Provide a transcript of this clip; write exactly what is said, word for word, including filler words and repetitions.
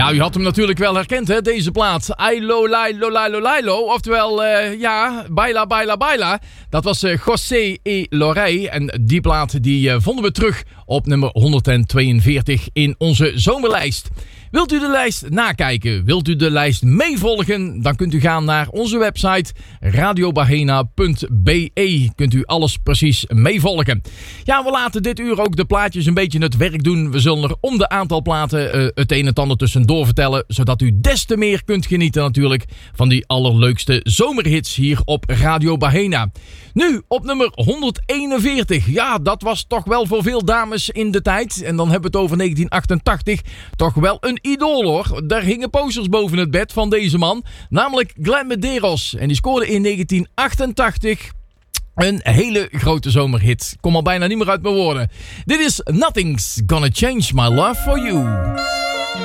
Ja, u had hem natuurlijk wel herkend, hè, deze plaat. Ailo, lailo, lailo, lailo. Oftewel, uh, ja, baila, baila, baila. Dat was uh, José y Lorey. En die plaat die uh, vonden we terug op nummer honderdtweeënveertig in onze zomerlijst. Wilt u de lijst nakijken? Wilt u de lijst meevolgen? Dan kunt u gaan naar onze website radiobahena punt b e. Kunt u alles precies meevolgen. Ja, we laten dit uur ook de plaatjes een beetje het werk doen. We zullen er om de aantal platen uh, het een en ander tussendoor vertellen. Zodat u des te meer kunt genieten natuurlijk van die allerleukste zomerhits hier op Radio Bahena. Nu op nummer honderdeenenveertig. Ja, dat was toch wel voor veel dames in de tijd. En dan hebben we het over negentien achtentachtig. Toch wel een idool hoor. Daar hingen posters boven het bed van deze man. Namelijk Glenn Medeiros. En die scoorde in negentien achtentachtig een hele grote zomerhit. Kom al bijna niet meer uit mijn woorden. Dit is Nothing's Gonna Change My Love For You.